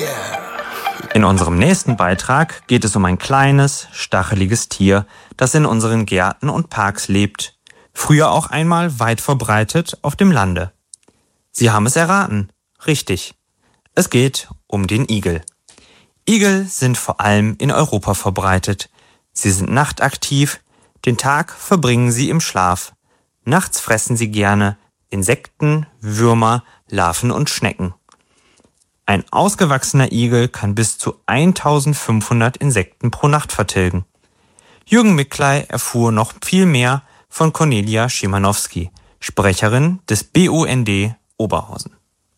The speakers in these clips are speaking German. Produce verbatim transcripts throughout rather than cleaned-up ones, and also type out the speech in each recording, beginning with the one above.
In unserem nächsten Beitrag geht es um ein kleines, stacheliges Tier, das in unseren Gärten und Parks lebt. Früher auch einmal weit verbreitet auf dem Lande. Sie haben es erraten. Richtig. Es geht um den Igel. Igel sind vor allem in Europa verbreitet. Sie sind nachtaktiv, den Tag verbringen sie im Schlaf. Nachts fressen sie gerne Insekten, Würmer, Larven und Schnecken. Ein ausgewachsener Igel kann bis zu eintausendfünfhundert Insekten pro Nacht vertilgen. Jürgen Miklai erfuhr noch viel mehr von Cornelia Schimanowski, Sprecherin des B U N D Oberhausen.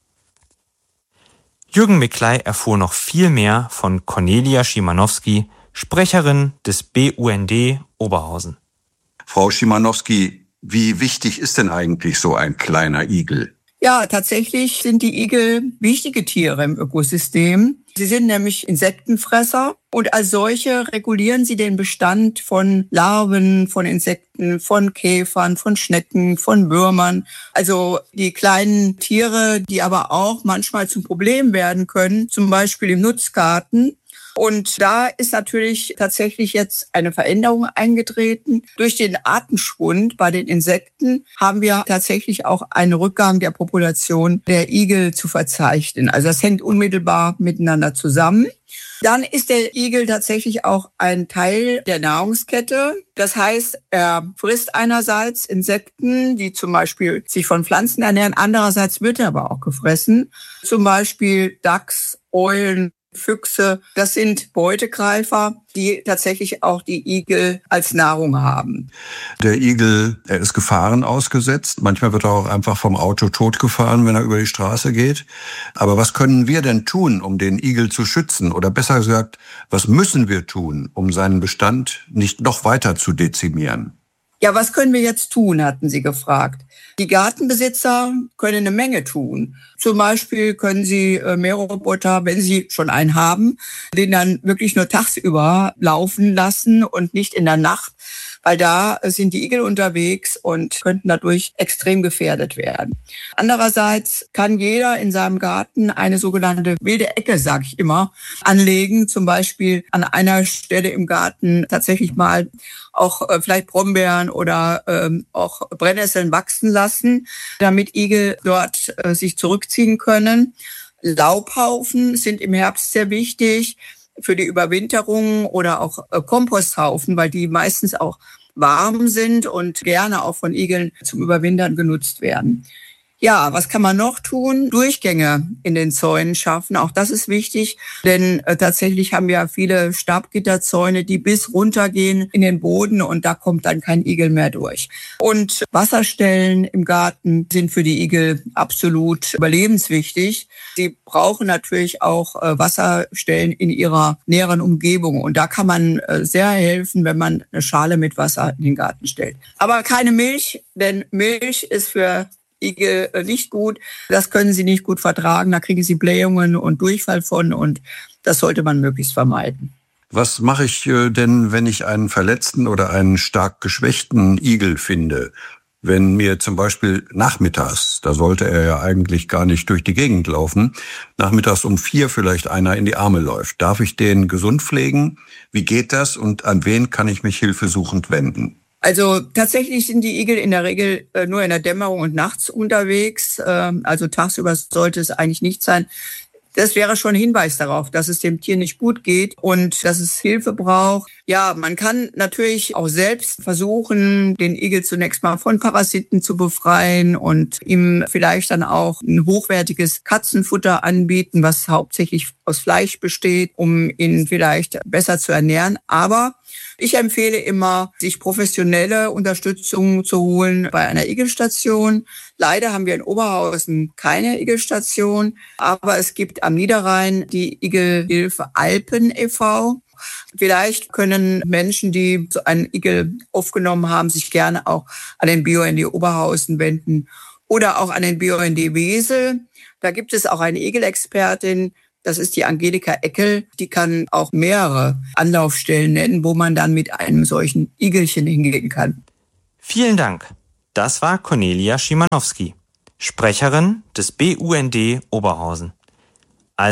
Jürgen Miklai erfuhr noch viel mehr von Cornelia Schimanowski, Sprecherin des B U N D Oberhausen. Frau Schimanowski, wie wichtig ist denn eigentlich so ein kleiner Igel? Ja, tatsächlich sind die Igel wichtige Tiere im Ökosystem. Sie sind nämlich Insektenfresser und als solche regulieren sie den Bestand von Larven, von Insekten, von Käfern, von Schnecken, von Würmern. Also die kleinen Tiere, die aber auch manchmal zum Problem werden können, zum Beispiel im Nutzgarten. Und da ist natürlich tatsächlich jetzt eine Veränderung eingetreten. Durch den Artenschwund bei den Insekten haben wir tatsächlich auch einen Rückgang der Population der Igel zu verzeichnen. Also das hängt unmittelbar miteinander zusammen. Dann ist der Igel tatsächlich auch ein Teil der Nahrungskette. Das heißt, er frisst einerseits Insekten, die zum Beispiel sich von Pflanzen ernähren. Andererseits wird er aber auch gefressen. Zum Beispiel Dachs, Eulen, Füchse, das sind Beutegreifer, die tatsächlich auch die Igel als Nahrung haben. Der Igel, er ist Gefahren ausgesetzt. Manchmal wird er auch einfach vom Auto totgefahren, wenn er über die Straße geht. Aber was können wir denn tun, um den Igel zu schützen? Oder besser gesagt, was müssen wir tun, um seinen Bestand nicht noch weiter zu dezimieren? Ja, was können wir jetzt tun, hatten Sie gefragt. Die Gartenbesitzer können eine Menge tun. Zum Beispiel können sie Mähroboter, wenn sie schon einen haben, den dann wirklich nur tagsüber laufen lassen und nicht in der Nacht, weil da sind die Igel unterwegs und könnten dadurch extrem gefährdet werden. Andererseits kann jeder in seinem Garten eine sogenannte wilde Ecke, sag ich immer, anlegen. Zum Beispiel an einer Stelle im Garten tatsächlich mal auch äh, vielleicht Brombeeren oder ähm, auch Brennnesseln wachsen lassen, damit Igel dort äh, sich zurückziehen können. Laubhaufen sind im Herbst sehr wichtig für die Überwinterung oder auch äh, Komposthaufen, weil die meistens auch warm sind und gerne auch von Igeln zum Überwintern genutzt werden. Ja, was kann man noch tun? Durchgänge in den Zäunen schaffen. Auch das ist wichtig, denn äh, tatsächlich haben wir viele Stabgitterzäune, die bis runtergehen in den Boden und da kommt dann kein Igel mehr durch. Und Wasserstellen im Garten sind für die Igel absolut überlebenswichtig. Sie brauchen natürlich auch äh, Wasserstellen in ihrer näheren Umgebung und da kann man äh, sehr helfen, wenn man eine Schale mit Wasser in den Garten stellt. Aber keine Milch, denn Milch ist für Igel nicht gut. Das können sie nicht gut vertragen. Da kriegen sie Blähungen und Durchfall von und das sollte man möglichst vermeiden. Was mache ich denn, wenn ich einen verletzten oder einen stark geschwächten Igel finde? Wenn mir zum Beispiel nachmittags, da sollte er ja eigentlich gar nicht durch die Gegend laufen, nachmittags um vier vielleicht einer in die Arme läuft. Darf ich den gesund pflegen? Wie geht das und an wen kann ich mich hilfesuchend wenden? Also tatsächlich sind die Igel in der Regel äh, nur in der Dämmerung und nachts unterwegs. Ähm, also tagsüber sollte es eigentlich nicht sein. Das wäre schon ein Hinweis darauf, dass es dem Tier nicht gut geht und dass es Hilfe braucht. Ja, man kann natürlich auch selbst versuchen, den Igel zunächst mal von Parasiten zu befreien und ihm vielleicht dann auch ein hochwertiges Katzenfutter anbieten, was hauptsächlich aus Fleisch besteht, um ihn vielleicht besser zu ernähren. Aber ich empfehle immer, sich professionelle Unterstützung zu holen bei einer Igelstation. Leider haben wir in Oberhausen keine Igelstation, aber es gibt am Niederrhein die Igelhilfe Alpen e V Vielleicht können Menschen, die so einen Igel aufgenommen haben, sich gerne auch an den B U N D Oberhausen wenden oder auch an den B U N D Wesel. Da gibt es auch eine Igelexpertin, das ist die Angelika Eckel, die kann auch mehrere Anlaufstellen nennen, wo man dann mit einem solchen Igelchen hingehen kann. Vielen Dank. Das war Cornelia Schimanowski, Sprecherin des B U N D Oberhausen. Also,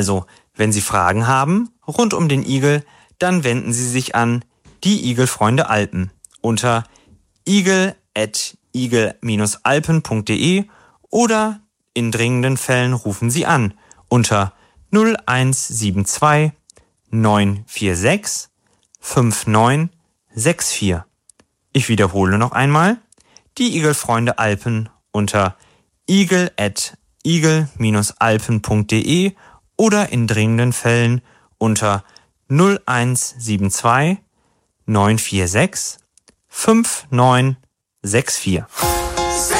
Wenn Sie Fragen haben rund um den Igel, dann wenden Sie sich an die Igelfreunde Alpen unter igel at igel Bindestrich alpen punkt de oder in dringenden Fällen rufen Sie an unter null eins sieben zwei neun vier sechs fünf neun sechs vier. Ich wiederhole noch einmal, die Igelfreunde Alpen unter igel at igel Bindestrich alpen punkt de oder in dringenden Fällen unter null eins sieben zwei neun vier sechs fünf neun sechs vier.